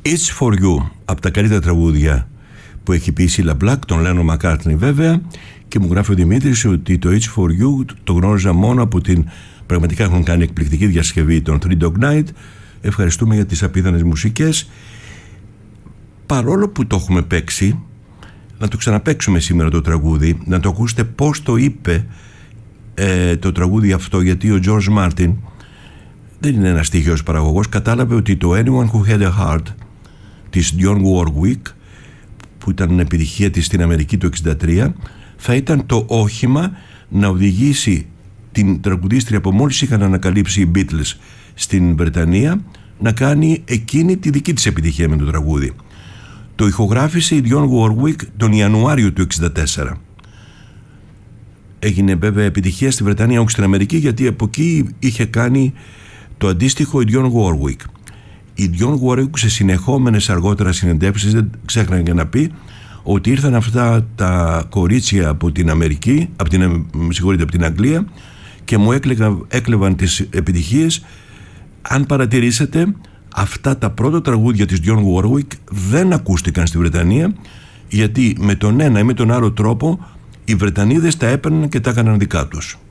It's for You, από τα καλύτερα τραγούδια που έχει πει η Cilla Black, τον Lennon McCartney βέβαια, και μου γράφει ο Δημήτρης ότι το It's for You το γνώριζα μόνο από την, πραγματικά έχουν κάνει εκπληκτική διασκευή των Three Dog Night. Ευχαριστούμε για τις απίθανες μουσικές. Παρόλο που το έχουμε παίξει, να το ξαναπαίξουμε σήμερα το τραγούδι, να το ακούσετε πώς το είπε το τραγούδι αυτό, γιατί ο George Martin δεν είναι ένας τυχαίος παραγωγός. Κατάλαβε ότι το Anyone Who Had a Heart της Dionne Warwick, που ήταν επιτυχία της στην Αμερική το 1963, θα ήταν το όχημα να οδηγήσει την τραγουδίστρια που μόλις είχαν ανακαλύψει οι Beatles στην Βρετανία να κάνει εκείνη τη δική της επιτυχία με το τραγούδι. Το ηχογράφησε η Dionne Warwick τον Ιανουάριο του 1964. Έγινε βέβαια επιτυχία στη Βρετανία, όχι στην Αμερική, γιατί από εκεί είχε κάνει το αντίστοιχο η Dionne Warwick. Η Dionne Warwick σε συνεχόμενες αργότερα συνεντεύξεις δεν ξέχναγε να πει ότι ήρθαν αυτά τα κορίτσια από την Αμερική, από την Αγγλία, και μου έκλεβαν τις επιτυχίες. Αν παρατηρήσετε, αυτά τα πρώτα τραγούδια της Dionne Warwick δεν ακούστηκαν στη Βρετανία, γιατί με τον ένα ή με τον άλλο τρόπο οι Βρετανίδες τα έπαιρναν και τα έκαναν δικά τους.